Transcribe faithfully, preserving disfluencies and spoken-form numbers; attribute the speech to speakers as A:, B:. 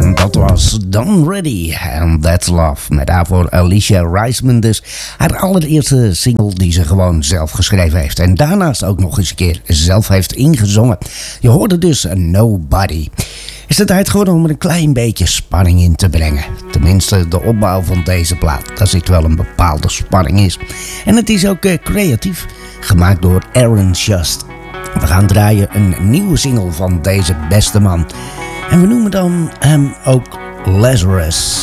A: En dat was Done Ready and That's Love. Met daarvoor Alicia Reisman dus. Haar allereerste single die ze gewoon zelf geschreven heeft. En daarnaast ook nog eens een keer zelf heeft ingezongen. Je hoorde dus Nobody. Is het tijd geworden om er een klein beetje spanning in te brengen. Tenminste, de opbouw van deze plaat. Daar zit wel een bepaalde spanning in. En het is ook uh, creatief. Gemaakt door Aaron Just. We gaan draaien een nieuwe single van deze beste man. En we noemen dan hem ook Lazarus.